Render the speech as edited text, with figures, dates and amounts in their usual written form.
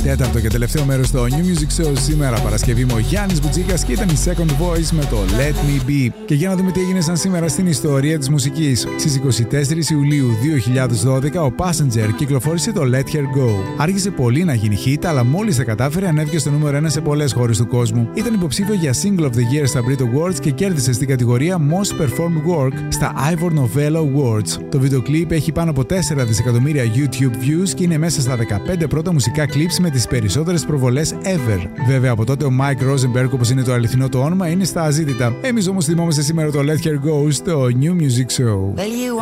Τέταρτο και τελευταίο μέρος στο New Music Show σήμερα Παρασκευή με ο Γιάννης Μπουτζίκας και ήταν η Second Voice με το Let Me Be. Και για να δούμε τι έγινε σαν σήμερα στην ιστορία της μουσικής. Στις 24 Ιουλίου 2012 ο Passenger κυκλοφόρησε το Let Her Go. Άρχισε πολύ να γίνει hit, αλλά μόλις τα κατάφερε ανέβηκε στο νούμερο 1 σε πολλές χώρες του κόσμου. Ήταν υποψήφιο για Single of the Year στα Brit Awards και κέρδισε στην κατηγορία Most Performed Work στα Ivor Novello Awards. Το βίντεο κλιπ έχει πάνω από 4 δισεκατομμύρια YouTube views και είναι μέσα στα 15 πρώτα μουσικά clips με τις περισσότερες προβολές ever. Βέβαια από τότε ο Mike Rosenberg, όπως είναι το αληθινό του όνομα, είναι στα αζήτητα. Εμείς όμως θυμόμαστε σήμερα το Let Her Go στο New Music Show.